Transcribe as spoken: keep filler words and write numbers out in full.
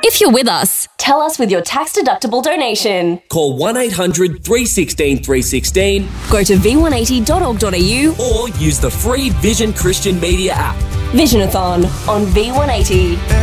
If you're with us, tell us with your tax-deductible donation. Call one eight hundred three one six three one six. Go to v one eighty dot org dot a u or use the free Vision Christian Media app. Visionathon on V one eighty.